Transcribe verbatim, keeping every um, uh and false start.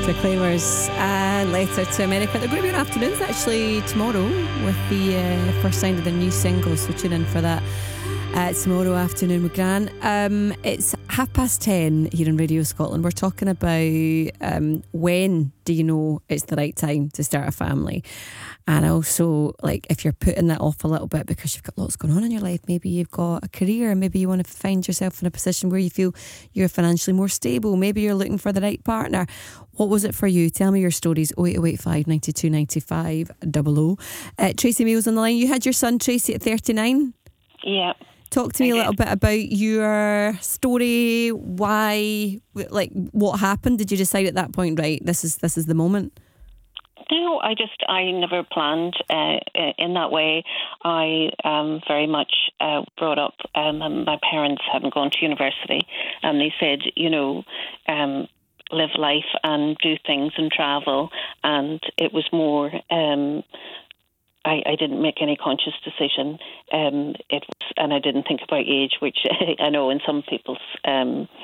Proclaimers and Letter to America. They're going to be on afternoons actually tomorrow with the uh, first sound of their new single, so tune in for that uh, tomorrow afternoon with Gran. Um, it's half past ten here in Radio Scotland. We're talking about um, when do you know it's the right time to start a family, and also like if you're putting that off a little bit because you've got lots going on in your life. Maybe you've got a career, maybe you want to find yourself in a position where you feel you're financially more stable, maybe you're looking for the right partner. What was it for you? Tell me your stories. oh eight oh eight five, nine two nine five, double oh. Uh, Tracy Meals on the line. You had your son Tracy at thirty-nine. Yeah. Talk to me a little bit about your story. Why, like, what happened? Did you decide at that point, right, this is this is the moment? No, I just, I never planned uh, in that way. I um, very much uh, brought up, um, my parents hadn't gone to university, and they said, you know, um, live life and do things and travel, and it was more... Um, I, I didn't make any conscious decision. Um, it was, and I didn't think about age, which I know in some people's um,